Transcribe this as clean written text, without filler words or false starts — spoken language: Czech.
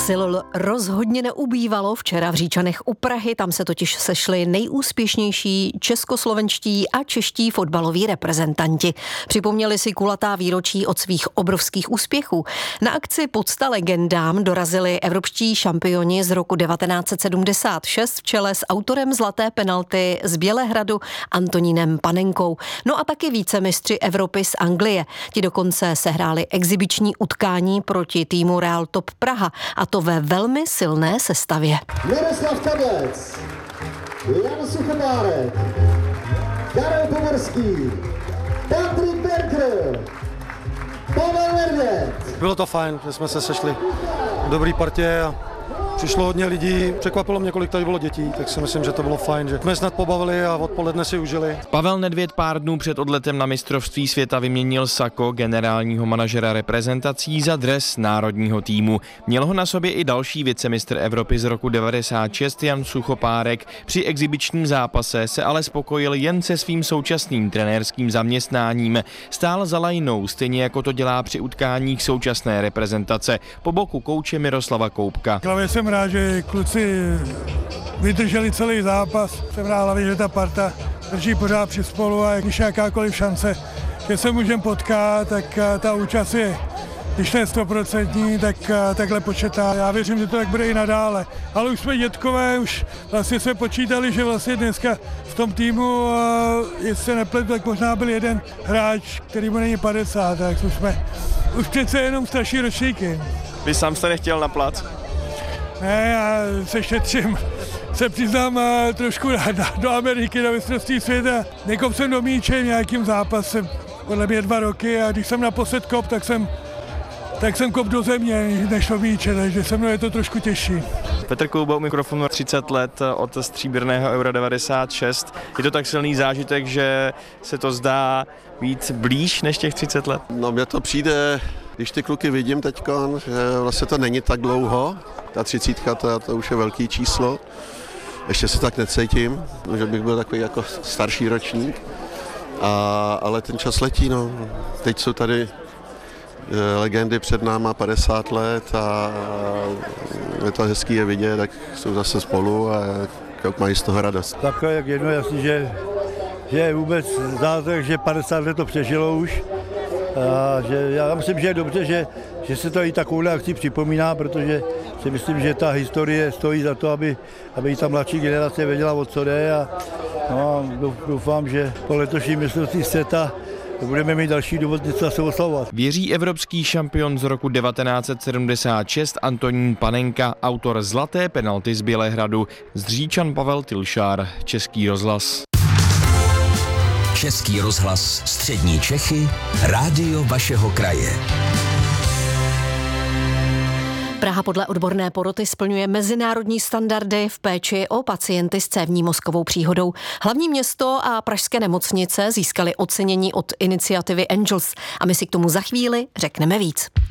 Sil rozhodně neubývalo včera v Říčanech u Prahy, tam se totiž sešli nejúspěšnější českoslovenští a čeští fotbaloví reprezentanti. Připomněli si kulatá výročí od svých obrovských úspěchů. Na akci Pocta legendám dorazili evropští šampioni z roku 1976 v čele s autorem zlaté penalty z Bělehradu Antonínem Panenkou. No a taky vícemistři Evropy z Anglie. Ti dokonce sehráli exibiční utkání proti týmu Real Top Praha, a to ve velmi silné sestavě. Miroslav Kadlec, Jan Suchopárek, Karel Pomorský, Patrik Berger, Pavel Nedvěd. Bylo to fajn, že jsme se sešli v dobrý partě a přišlo hodně lidí. Překvapilo mě, kolik tady bylo dětí, tak si myslím, že to bylo fajn, že jsme snad pobavili a odpoledne si užili. Pavel Nedvěd pár dnů před odletem na mistrovství světa vyměnil sako generálního manažera reprezentací za dres národního týmu. Měl ho na sobě i další vicemistr Evropy z roku 96 Jan Suchopárek. Při exibičním zápase se ale spokojil jen se svým současným trenérským zaměstnáním. Stál za lajnou, stejně jako to dělá při utkáních současné reprezentace, po boku kouče Miroslava Koubka. Jsem rád, že kluci vydrželi celý zápas. Jsem rád hlavně, že ta parta drží pořád při spolu a když jakákoliv šance, že se můžeme potkat, tak ta účast je, když ne 100%, tak takhle početá. Já věřím, že to tak bude i nadále. Ale už jsme dětkové, už vlastně jsme počítali, že vlastně dneska v tom týmu, jestli se nepletu, tak možná byl jeden hráč, který mu není 50, tak už přece jenom starší ročníky. Vy sám jste nechtěl na plac? Ne, já se šetřím, se přiznám trošku do Ameriky, do mistrovství světa. Nekop jsem do míče nějakým zápasem, podle mě 2 roky, a když jsem naposled kop, tak jsem kop do země než do míče, takže se mnou je to trošku těžší. Petr Kouba u mikrofonu 30 let od stříbrného Euro 96. Je to tak silný zážitek, že se to zdá být blíž než těch 30 let? No mně to přijde, když ty kluky vidím teďkon, že vlastně to není tak dlouho. Ta 30, to už je velký číslo. Ještě se tak necítím, že bych byl takový jako starší ročník. Ale ten čas letí, no. Teď jsou tady legendy před náma 50 let a je to hezký je vidět, tak jsou zase spolu a mají z toho radost. Takhle jak jedno jasný, že je vůbec zázrak, že 50 let to přežilo už. A že já myslím, že je dobře, že se to i takovouhle akci připomíná, protože si myslím, že ta historie stojí za to, aby i ta mladší generace věděla, o co jde, a doufám, že po letošním mistrovství světa budeme mít další důvod něco se oslavovat. Věří evropský šampion z roku 1976 Antonín Panenka, autor zlaté penalty z Bělehradu. Z Říčan Pavel Tilšár, Český rozhlas. Český rozhlas Střední Čechy, rádio vašeho kraje. Praha podle odborné poroty splňuje mezinárodní standardy v péči o pacienty s cévní mozkovou příhodou. Hlavní město a pražské nemocnice získaly ocenění od iniciativy Angels a my si k tomu za chvíli řekneme víc.